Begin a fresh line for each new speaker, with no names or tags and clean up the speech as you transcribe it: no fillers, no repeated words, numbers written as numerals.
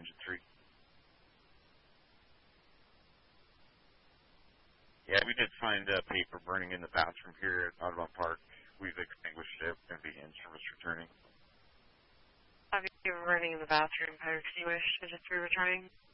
engine 3. Yeah, we did find paper burning in the bathroom here at Audubon Park. We've extinguished it and began service returning.
Have you been running in the bathroom? Have you extinguished? Is it through returning?